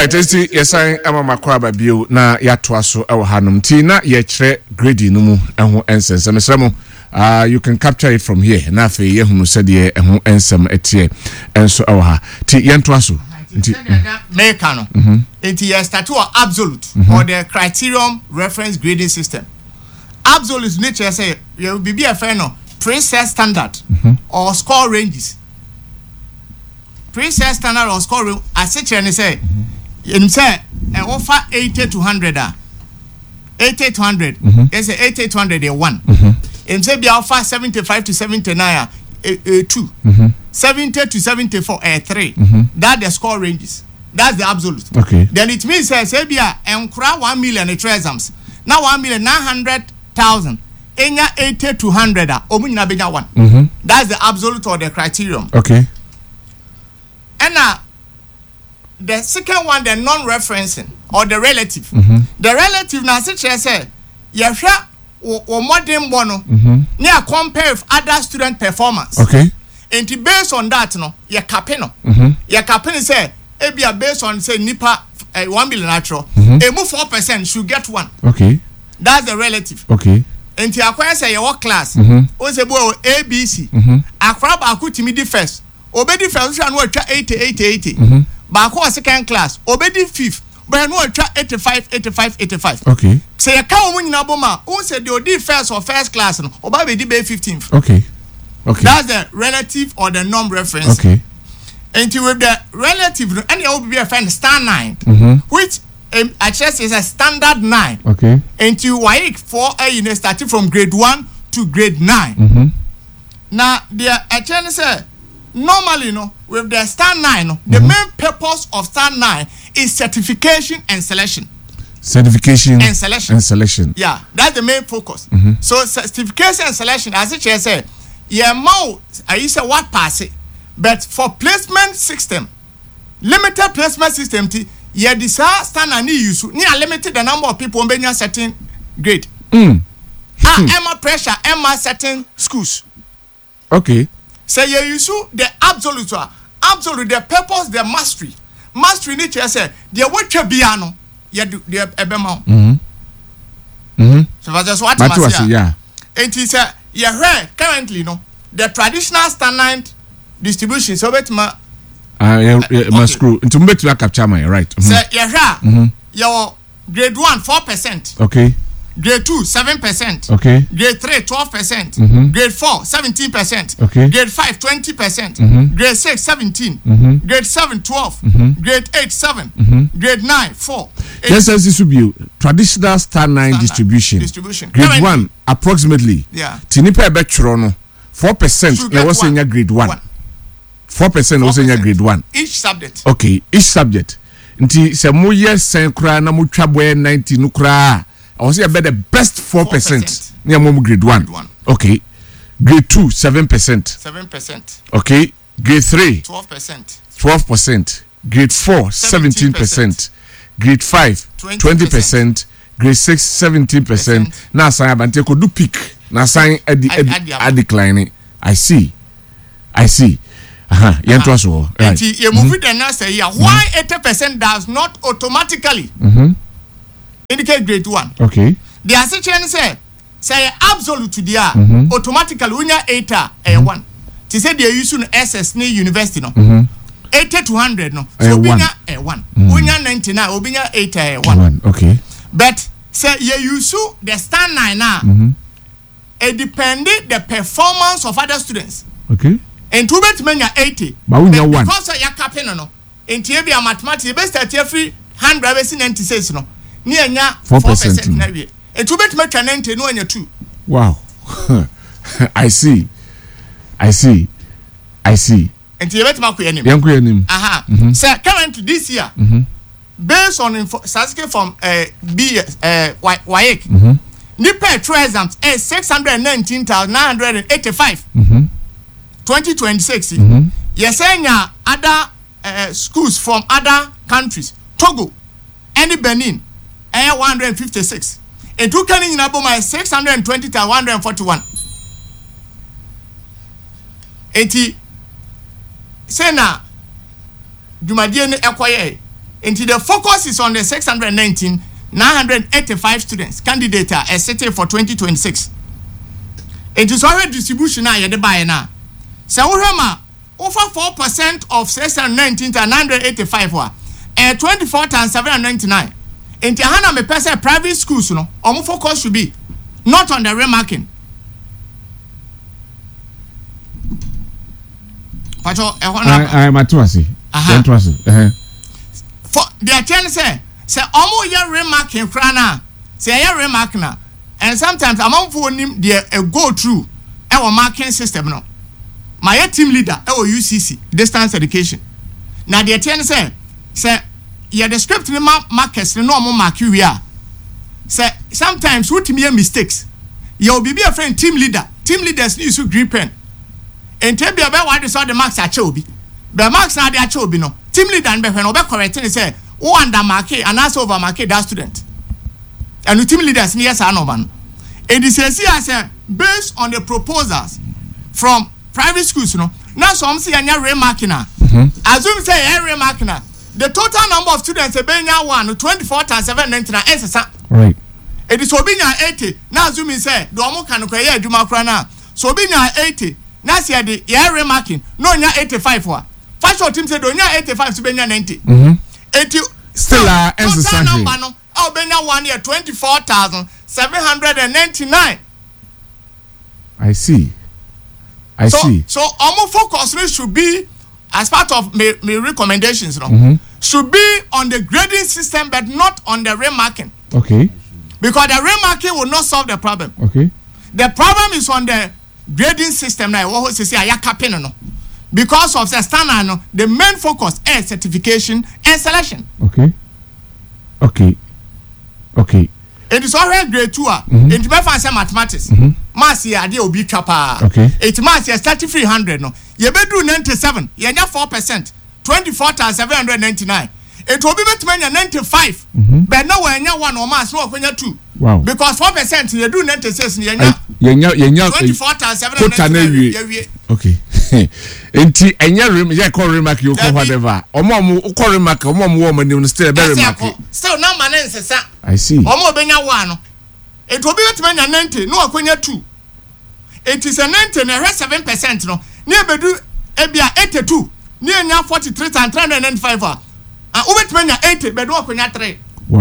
Alright, esi yesan ama makwaba bio na yatoa so ewo hanom ti na ye kire grade no mu eho ensem mesremo you can capture it from here na fe ye hunu se de eho ensem etie enso ewo ha ti yentoa so nti meka no enti ye start to absolute or the criterion reference grading system. Absolute nature say you be a friend no preset standard or score ranges. Preset standard or score range as say say you say offer 80 to 100 80 to 100 yes 80 to 100 1 and say be offer 75 to 79 2 70 to 74 3 that the score ranges. That's the absolute. Okay. Then it means say be enkura 1 million exams now 1,900,000 enya 80 to 100 omunyina benya 1. That's the absolute or the criterion. Okay. And the second one, the non-referencing or the relative. The relative na say you hwa o modern bono near compare with other student performance. Okay. And based on that no you capping no. You capping say e be based on say nipa 1 million natural. A move 4% should get 1. Okay. That's the relative. Okay. And you acquire say your class. O say boy ABC. Akwa ba ku timidi first. Obedi first one no twa 80. Ba ko second class. Obedi fifth. But no twa 85. Okay. Say you come nyina boma. O say the odi first or first class no. Oba be di be 15th. Okay. Okay. That's the relative or the non-reference. Okay. And with the relative and you will be a friend star 9 which actually is a standard 9. Okay. And you WAEC for a starting from grade 1 to grade 9. Now the actually say normally no with the star 9 no, the main purpose of star 9 is certification and selection. Certification and selection. Yeah, that's the main focus. So certification and selection as it say yeah more I say what pass it. But for placement system, limited placement system, you decide standard ni use ni limited the number of people in a certain grade. Emma pressure, Emma certain schools. Okay. So you use the absolute, the purpose, the mastery. Ni say the what you be ano, you do the ebema. So that's what I say. Yeah. And he said, yeah, currently no, the traditional standard distribution so bet ma screw into bet you capture my right say your grade 1 4%, okay, grade 2 7%, okay, grade 3 12%, grade 4 17%, okay, grade 5 20%, grade 6 17%, grade 7 12%, grade 8 7%, grade 9 4%. Yes, this will be traditional star 9 distribution. Grade 1 approximately tinipa betro no 4% na was in your grade 1. 4% was in your grade 1. Each subject. Okay, each subject. Nti se mo yes sen kra na mo twa boy 90 no kra. I was say be the best 4% near mo grade 1. Okay. Grade 2 7%. Okay. Grade 3 12%. Grade 4 17%. Grade 5 20%. Grade 6 17%. Na san abante ko do peak. Na sign at declining. I see. Right. And you move it and now say why 80% does not automatically indicate grade 1. Okay. The assessment say absolute to dia automatically unya 8 1. They say they use SS ni university no. 80 to 100 no. So unya 1. Unya 99 unya 8 1. Okay. But say you use the stand 9 now. It depended the performance of other students. Okay. And two bet menya 80. But we 1. Because you capping no. And you be a mathematics best at every 100 base 96 no. Near 4% na we. And two bet make 90 no anya 2. Wow. I see. And you bet make enim. Aha. So currently this year based on statistics from WAEC Nipa true exams 619,985. 2026. Yes, other schools from other countries. Togo, any Benin, 156. And two can in Aboma 620,141. Enti, Sena, Jumadien Equaye, Into the focus is on the 985 students candidate are setting for 2026. It is already distribution now the buy now. So over 4% of 619 to 985 and 24,799. Into Hana me person private schools no. Focus should be not on the remarking. I'm at Twasi. For their chance say omo ye remarking krana say ye remark na and sometimes among for nim there go through our marking system no my team leader our UCC distance education na their chance say ye the script ni markers no omo mark you say sometimes what me mistakes you will be a friend team leaders need to grip pen and tell be about what the marks are chobi the marks na dey chobi no team leader and be no be correcting say who under market and also over market that student and the team leaders near Sanovan. It is as based on the proposals from private schools, now some say any remarking. Assume say any remarking. The total number of students are being 24,799 is right. It is Obinya 80. Now assume say Domo can create Juma Krana. So Obinya 80. Now say the air remarking. No, 85 for. First team said Donya 85 to Benya 90. Still total number no Benya 1 year 24,799. I see. So focus should be as part of my recommendations should be on the grading system but not on the remarking. Okay. Because the remarking will not solve the problem. Okay. The problem is on the grading system now. What say ayaka no. Because of the standard, the main focus is certification and selection. Okay. It is already grade 2. It may fancy mathematics. Maths here, they will be chapa. Okay. It maths here 3,300. No, you better do 97. You have 4%. 24,799. It will be better 95. But now when you one or maths, no when you 2. Wow. Because 4% you do 96. You 24,799. Okay. Enti enya rem ya call remark you call whatever. Omo call remark omo woman you still very remark. Still number nsesa. I see. Omo benya 1 it will be better 90 no akonya 2. It is a 90 na 7% no. Ne bedu ebia 82. Ne nya 43,395 ah. Ubetmenya 80 bedu akonya 3.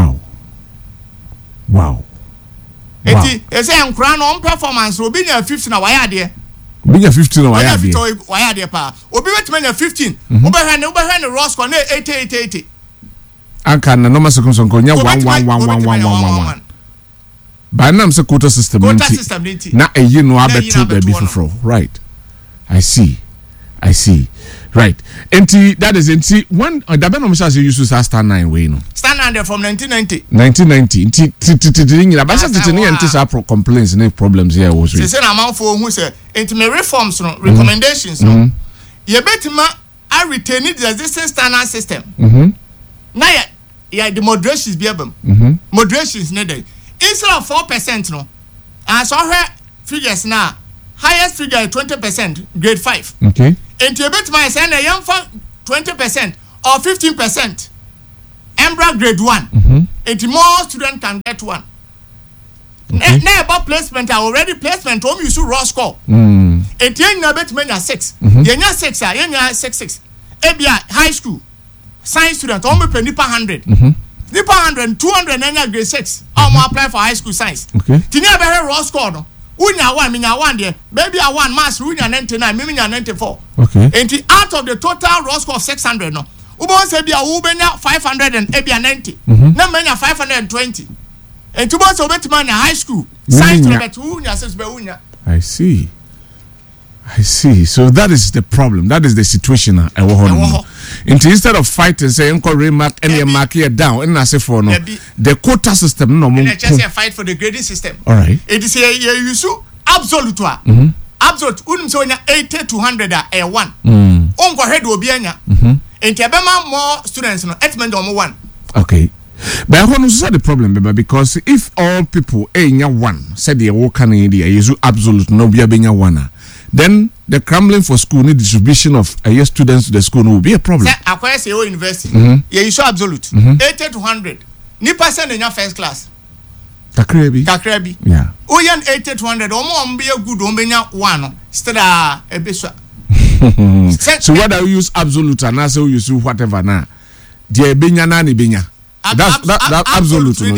Wow. Eti ese enkura no performance obi nya 50 na waya de. Binya 15 na waya de pa. Obi betmenya 15. Ubehane Roscoe na 80. Anka na normal circumstances nya 1. By nam se quota system nti na eyi no abeto baby for right. I see. Right. Enti that is enti one da be no msa say use star 9 way no. Star 9 from 1990. Enti nyina ba say titi ne enti sa complaints ne problems here was. Say na man for hu say enti me reforms no recommendations no. Ye betima I retain the existing standard system. Na ya the moderations be abam. Moderations ne dey. Instead of 4% no. And so her figures now highest figure is 20% grade 5. Okay. And you bet my son a young 20% or 15%. Embra grade 1. And more students can get 1. Okay. Now about placement, I already placement home you should raw score. And you bet me 6. You 6 6. Ebia high school science student only pay nipa 100. Nipa 100 200 and grade 6. I'll apply for high school science. Okay. Tinia be raw score no. Unya 1, minya 1 there. Baby I 1 mass unya 99, minya 94. Okay. And out of the total raw score of 600 no. Ubo say bia ubenya 500 and ebia 90. Na menya 520. And to boss obetima na high school science bet unya 6 be unya. I see. So that is the problem. That is the situation I want. Instead of fighting, say enko remark any mark here down, and I say for no the quota system no more. Just a fight for the grading system. All right. It is a use absolute. Absolute. So 80 to 100 a 1. Onko head will be anya. And Tabema more students no 1. Okay. But I want to say the problem, because if all people nya 1 said they walk in the use absolute no be 1. Then the crumbling for school need distribution of students to the school will be a problem. Say acquire say university. Yeah, you show absolute. 80 to 100. Ni person in your first class. Kakrebi. Yeah. Oyan 80 to 100. Omo be a good ombenya one. Stada ebeswa. So whether you use absolute and also you use whatever now. The benya na ni benya. That's absolute.